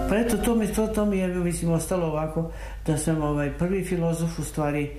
Pa eto, to mi je, mislim, ostalo ovako, da sam prvi filozof u stvari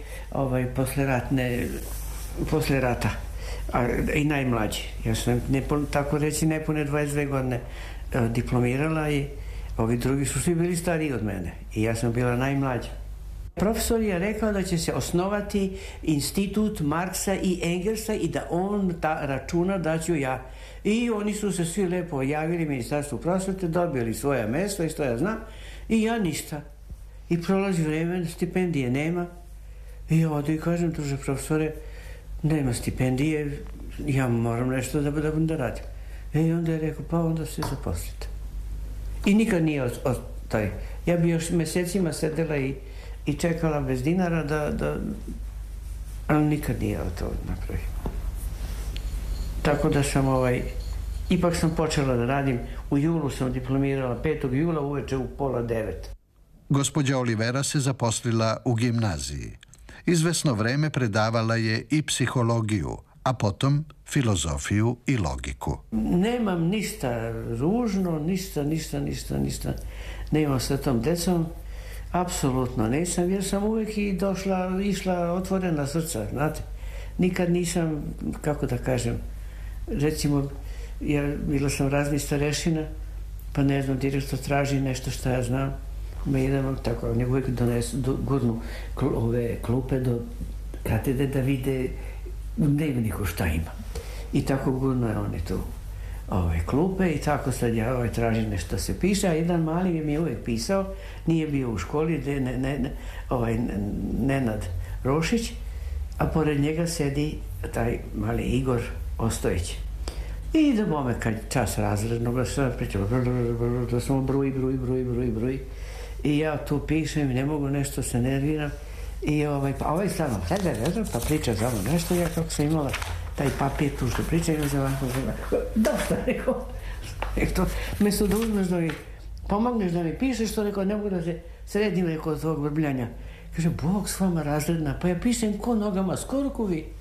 posle rata, i najmlađi. Ja sam, tako reći, nepune 22 godine diplomirala i ovi drugi su svi bili stariji od mene i ja sam bila najmlađa. Profesor je rekao da će se osnovati institut Marksa i Engelsa i da on računa da ću ja. I oni su se svi lepo javili Ministarstvu prosvete, dobili svoja mesta i što ja znam, i ja ništa. I prolazi vreme, stipendije nema. I ja odu i kažem, druže profesore, nema stipendije, ja moram nešto da radim. I onda je rekao, pa onda se zaposlite. I nikad nije ostaje. Ja bi još mesecima sedela i čekala bez dinara ali nikad nije to napravio. Tako da sam ipak sam počela da radim. U julu sam diplomirala, 5. jula uveče u 8:30. Gospođa Olivera se zaposlila u gimnaziji. Izvesno vreme predavala je i psihologiju, a potom filozofiju i logiku. Nemam ništa ružno, ništa. Nemam sa tom decom. Apsolutno nisam, jer sam uvijek išla otvorena srca, znate. Nikad nisam, kako da kažem, recimo, bila sam raznih starešina, pa ne znam, direktor traži nešto što ja znam, idemo tako, oni uvijek gurnu ove klupe do katedre da vide u dnevniku šta ima. I tako gurno je oni tu klupe i tako sad ja tražim nešto se piše, a jedan mali mi je uvijek pisao, nije bio u školi, Nenad Rošić, a pored njega sedi taj mali Igor Ostojić. I da bome kad čas razrednog, sad pričamo, da samo bruji. I ja tu pišem, ne mogu, nešto se nerviram. I ovaj stavno, pa priča za ono nešto, ja kako sam imala taj papir tu što priča, imam za ovako, dosta, rekao, mesto da uzmeš da mi pomogneš da mi pišeš, to rekao, ne mogu da se sredim, rekao, od tvojeg vrbljanja. Kaže, Bog s vama razredna, pa ja pišem ko nogama, skoro ko vi.